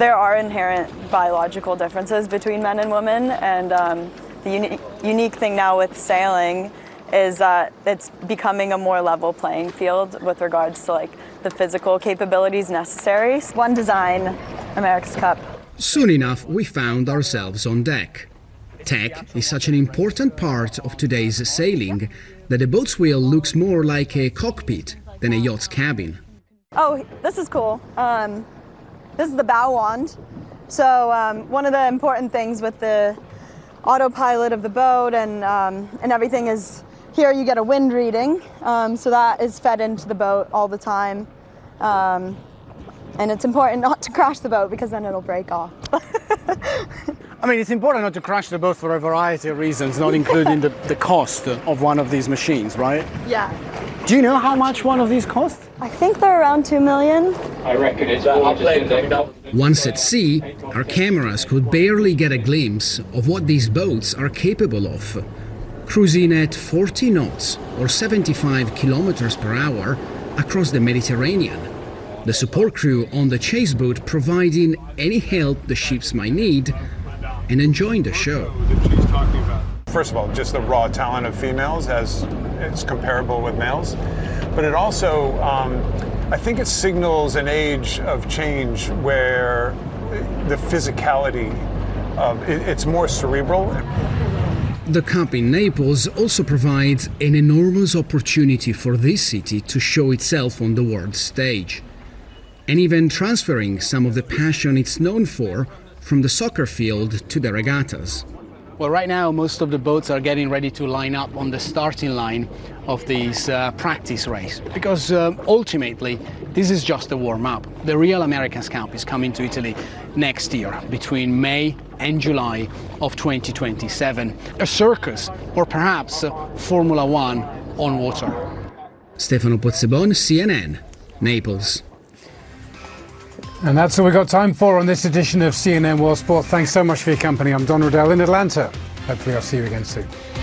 There are inherent biological differences between men and women, and the unique thing now with sailing is that it's becoming a more level playing field with regards to like the physical capabilities necessary. One design, America's Cup. Soon enough, we found ourselves on deck. Tech is such an important part of today's sailing that the boat's wheel looks more like a cockpit than a yacht's cabin. Oh, this is cool. This is the bow wand. So one of the important things with the autopilot of the boat and everything is here you get a wind reading. So that is fed into the boat all the time. And it's important not to crash the boat because then it'll break off. I mean, it's important not to crash the boat for a variety of reasons, not including the cost of one of these machines, right? Yeah. Do you know how much one of these costs? I think they're around 2 million. I reckon it's all. Once at sea, our cameras could barely get a glimpse of what these boats are capable of. Cruising at 40 knots or 75 kilometers per hour across the Mediterranean. The support crew on the chase boat providing any help the ships might need and enjoying the show. First of all, just the raw talent of females it's comparable with males, but it also, I think it signals an age of change where the physicality of it's more cerebral. The Cup in Naples also provides an enormous opportunity for this city to show itself on the world stage, and even transferring some of the passion it's known for from the soccer field to the regattas. Well, right now, most of the boats are getting ready to line up on the starting line of this practice race, because ultimately, this is just a warm-up. The real America's Cup is coming to Italy next year, between May and July of 2027. A circus, or perhaps Formula One on water. Stefano Pozzebon, CNN, Naples. And that's all we've got time for on this edition of CNN World Sport. Thanks so much for your company. I'm Don Riddell in Atlanta. Hopefully I'll see you again soon.